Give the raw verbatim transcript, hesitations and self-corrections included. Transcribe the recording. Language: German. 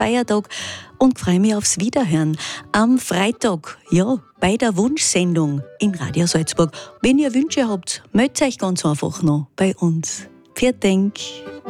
Feiertag und freue mich aufs Wiederhören am Freitag, ja, bei der Wunschsendung in Radio Salzburg. Wenn ihr Wünsche habt, meldet euch ganz einfach noch bei uns. Vielen Dank.